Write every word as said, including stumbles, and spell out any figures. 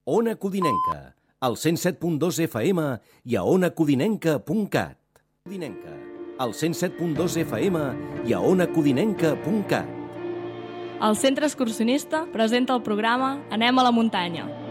Ona Codinenca, al cent set punt dos F M i a ona codinenca punt cat. Codinenca, al cent set punt dos F M i a ona codinenca punt cat. El Centre Excursionista presenta el programa Anem a la muntanya.